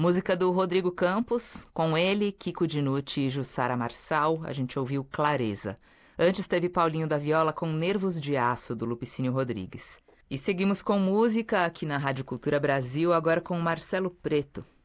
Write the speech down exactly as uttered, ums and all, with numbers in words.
Música do Rodrigo Campos, com ele, Kiko Dinucci e Jussara Marçal, a gente ouviu Clareza. Antes teve Paulinho da Viola com Nervos de Aço, do Lupicínio Rodrigues. E seguimos com música aqui na Rádio Cultura Brasil, agora com Marcelo Preto.